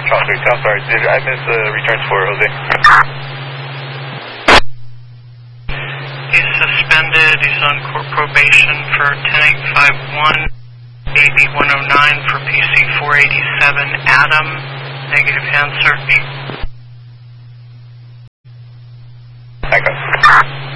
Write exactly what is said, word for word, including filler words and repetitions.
Traffic, I'm sorry. Did I miss the returns for Jose? He's suspended. He's on court probation for ten eight five one, A B one oh nine for P C four eighty-seven. Adam, negative hand search.